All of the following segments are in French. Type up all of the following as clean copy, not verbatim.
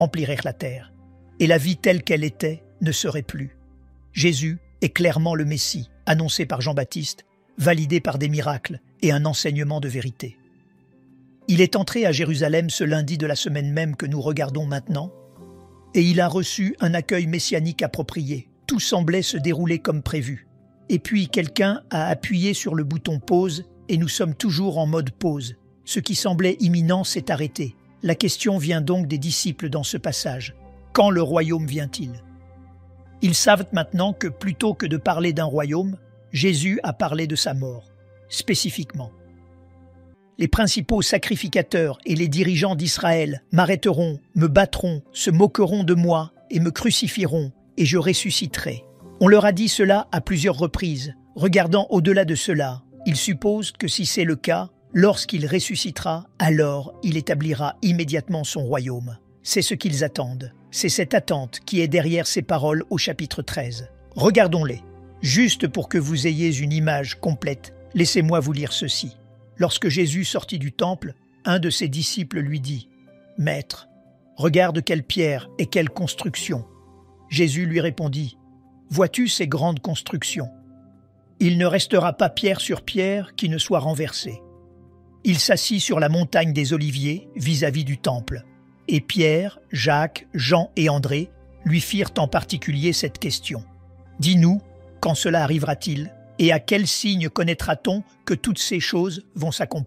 emplirait la terre, et la vie telle qu'elle était ne serait plus. Jésus est clairement le Messie, annoncé par Jean-Baptiste, validé par des miracles et un enseignement de vérité. Il est entré à Jérusalem ce lundi de la semaine même que nous regardons maintenant, et il a reçu un accueil messianique approprié. Tout semblait se dérouler comme prévu. Et puis quelqu'un a appuyé sur le bouton pause et nous sommes toujours en mode pause. Ce qui semblait imminent s'est arrêté. La question vient donc des disciples dans ce passage. Quand le royaume vient-il ? Ils savent maintenant que plutôt que de parler d'un royaume, Jésus a parlé de sa mort, spécifiquement. Les principaux sacrificateurs et les dirigeants d'Israël m'arrêteront, me battront, se moqueront de moi et me crucifieront, et je ressusciterai. On leur a dit cela à plusieurs reprises. Regardant au-delà de cela, ils supposent que si c'est le cas, lorsqu'il ressuscitera, alors il établira immédiatement son royaume. C'est ce qu'ils attendent. C'est cette attente qui est derrière ces paroles au chapitre 13. Regardons-les. Juste pour que vous ayez une image complète, laissez-moi vous lire ceci. Lorsque Jésus sortit du temple, un de ses disciples lui dit « Maître, regarde quelle pierre et quelle construction !» Jésus lui répondit « Vois-tu ces grandes constructions ? Il ne restera pas pierre sur pierre qui ne soit renversée. » Il s'assit sur la montagne des Oliviers vis-à-vis du temple. Et Pierre, Jacques, Jean et André lui firent en particulier cette question. « Dis-nous, quand cela arrivera-t-il ? Et à quel signe connaîtra-t-on que toutes ces choses vont s'accomplir ?»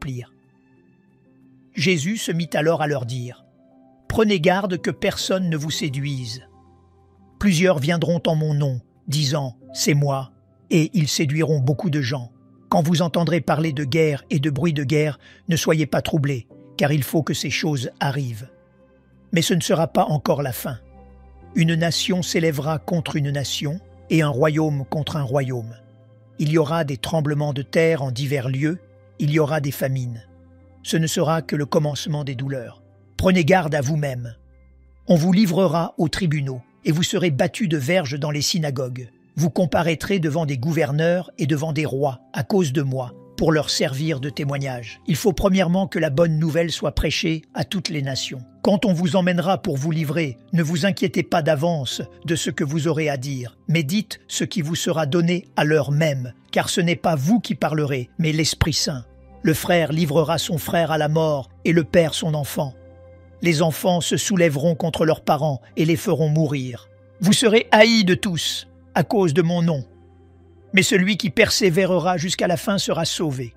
Jésus se mit alors à leur dire « Prenez garde que personne ne vous séduise. Plusieurs viendront en mon nom, disant « C'est moi », et ils séduiront beaucoup de gens. Quand vous entendrez parler de guerre et de bruit de guerre, ne soyez pas troublés, car il faut que ces choses arrivent. Mais ce ne sera pas encore la fin. Une nation s'élèvera contre une nation, et un royaume contre un royaume. Il y aura des tremblements de terre en divers lieux, il y aura des famines. Ce ne sera que le commencement des douleurs. Prenez garde à vous-même. On vous livrera aux tribunaux, et vous serez battus de verges dans les synagogues. Vous comparaîtrez devant des gouverneurs et devant des rois, à cause de moi, pour leur servir de témoignage. Il faut premièrement que la bonne nouvelle soit prêchée à toutes les nations. Quand on vous emmènera pour vous livrer, ne vous inquiétez pas d'avance de ce que vous aurez à dire, mais dites ce qui vous sera donné à l'heure même, car ce n'est pas vous qui parlerez, mais l'Esprit Saint. Le frère livrera son frère à la mort et le père son enfant. Les enfants se soulèveront contre leurs parents et les feront mourir. Vous serez haïs de tous à cause de mon nom. Mais celui qui persévérera jusqu'à la fin sera sauvé.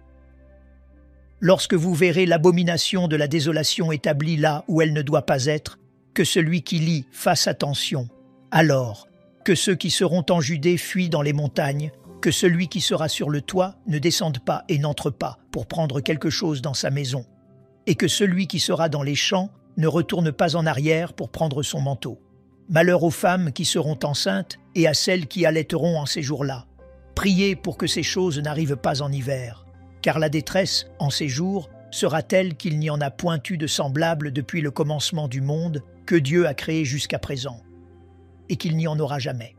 Lorsque vous verrez l'abomination de la désolation établie là où elle ne doit pas être, que celui qui lit fasse attention. Alors, que ceux qui seront en Judée fuient dans les montagnes, que celui qui sera sur le toit ne descende pas et n'entre pas pour prendre quelque chose dans sa maison, et que celui qui sera dans les champs ne retourne pas en arrière pour prendre son manteau. Malheur aux femmes qui seront enceintes et à celles qui allaiteront en ces jours-là. Priez pour que ces choses n'arrivent pas en hiver, car la détresse, en ces jours, sera telle qu'il n'y en a point eu de semblable depuis le commencement du monde que Dieu a créé jusqu'à présent, et qu'il n'y en aura jamais.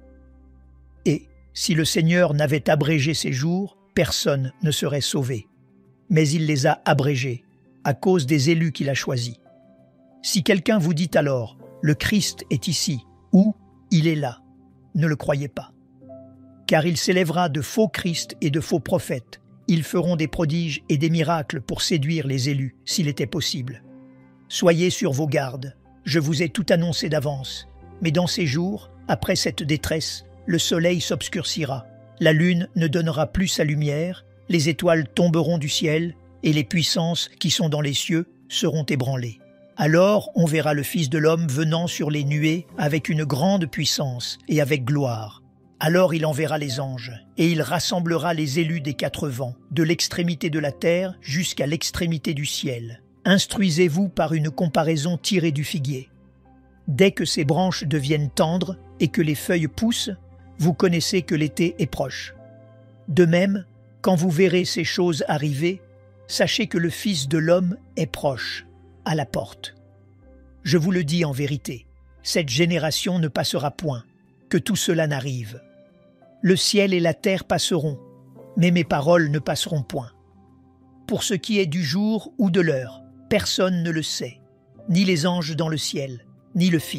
Et, si le Seigneur n'avait abrégé ces jours, personne ne serait sauvé. Mais il les a abrégés, à cause des élus qu'il a choisis. Si quelqu'un vous dit alors « Le Christ est ici » ou « Il est là », ne le croyez pas. Car il s'élèvera de faux Christ et de faux prophètes. Ils feront des prodiges et des miracles pour séduire les élus, s'il était possible. Soyez sur vos gardes. Je vous ai tout annoncé d'avance. Mais dans ces jours, après cette détresse, le soleil s'obscurcira, la lune ne donnera plus sa lumière, les étoiles tomberont du ciel, et les puissances qui sont dans les cieux seront ébranlées. Alors on verra le Fils de l'homme venant sur les nuées avec une grande puissance et avec gloire. Alors il enverra les anges, et il rassemblera les élus des quatre vents, de l'extrémité de la terre jusqu'à l'extrémité du ciel. Instruisez-vous par une comparaison tirée du figuier. Dès que ses branches deviennent tendres et que les feuilles poussent, vous connaissez que l'été est proche. De même, quand vous verrez ces choses arriver, sachez que le Fils de l'homme est proche, à la porte. Je vous le dis en vérité, cette génération ne passera point, que tout cela n'arrive. Le ciel et la terre passeront, mais mes paroles ne passeront point. Pour ce qui est du jour ou de l'heure, personne ne le sait, ni les anges dans le ciel, ni le Fils.